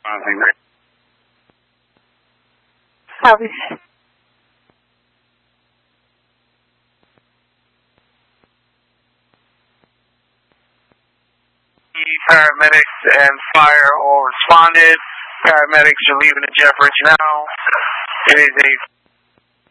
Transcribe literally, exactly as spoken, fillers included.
Copy. Paramedics and fire all responded. Paramedics are leaving the Jefferson now. It is a